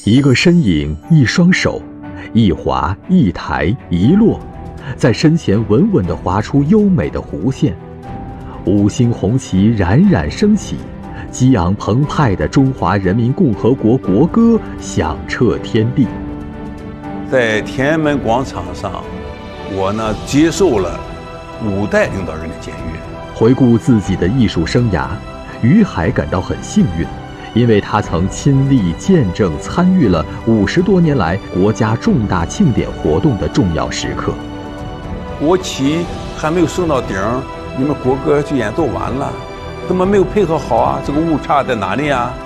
一个身影，一双手，一滑一抬一落，在身前稳稳地划出优美的弧线。五星红旗冉冉升起，激昂澎湃的中华人民共和国国歌响彻天地。 在天安门广场上，我接受了5代领导人的检阅。 回顾自己的艺术生涯，于海感到很幸运，因为他曾亲历见证参与了50多年来国家重大庆典活动的重要时刻。 国旗还没有升到顶，你们国歌就演奏完了，怎么没有配合好啊？这个误差在哪里啊？